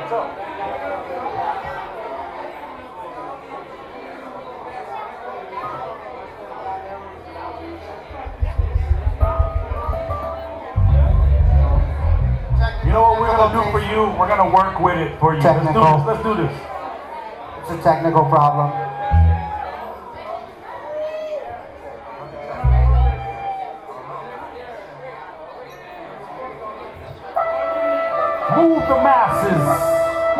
You know what we're gonna do for you? We're gonna work with it for you. Technical. Let's do this. It's a technical problem. Move the masses.